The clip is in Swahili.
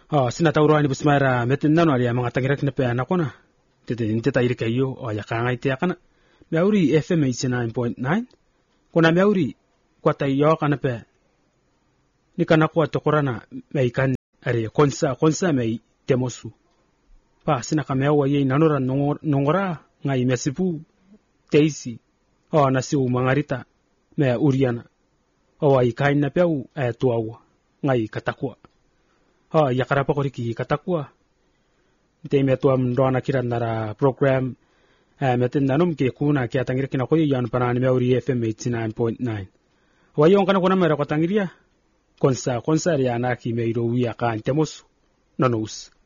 Sina tauro ani busmara metin nano ali mga tangirak na pe anakona. Tete tairi kayo o yakanga ite yakana. Meauri FM 89.9. Kuna meauri kwa tayo kana pe. Ni kana kwa tokorana meikan ari konsa mei temosu. Pa sina kamewa ye nanora nongora ngai mesipu teisi. Nasi umangarita me uriana. Ai kain na peu tuawa ngai katakua. Yakarapa koriki katakua. Teme tuam doana kiran nara program metin nanum ke kuna ke atangir kina koy yan panani meuri FM 89.9. Wayon kana kona mera ko tangiria konsa ya na ki meiro wi aka antemos nonos.